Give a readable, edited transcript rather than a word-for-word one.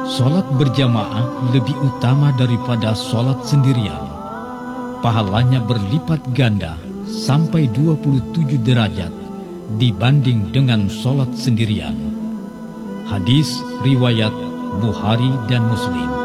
Sholat berjamaah lebih utama daripada sholat sendirian. Pahalanya berlipat ganda sampai 27 derajat dibanding dengan sholat sendirian. Hadis riwayat Bukhari dan Muslim.